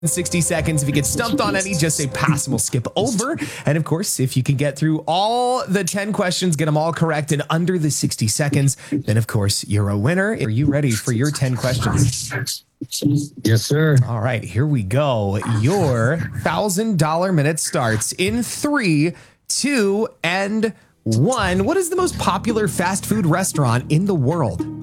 60 seconds. If you get stumped on any, just say pass and we'll skip over. And of course, if you can get through all the 10 questions, get them all correct in under the 60 seconds, then of course you're a winner. Are you ready for your 10 questions? Yes, sir. All right, here we go. Your $1,000 minute starts in 3, 2, and 1. What is the most popular fast food restaurant in the world?